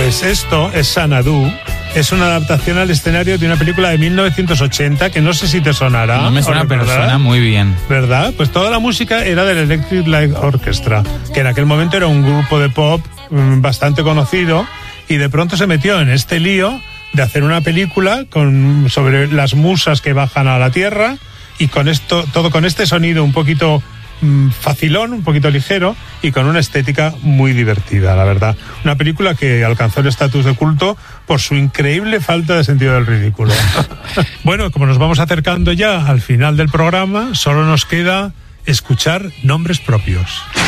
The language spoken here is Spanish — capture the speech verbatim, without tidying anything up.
Pues esto es Xanadu. Es una adaptación al escenario de una película de mil novecientos ochenta que no sé si te sonará. No me suena, pero suena muy bien. ¿Verdad? Pues toda la música era del Electric Light Orchestra, que en aquel momento era un grupo de pop mmm, bastante conocido, y de pronto se metió en este lío de hacer una película con, sobre las musas que bajan a la tierra, y con esto, todo con este sonido un poquito mmm, facilón, un poquito ligero, y con una estética muy divertida, la verdad. Una película que alcanzó el estatus de culto por su increíble falta de sentido del ridículo. Bueno, como nos vamos acercando ya al final del programa, solo nos queda escuchar nombres propios.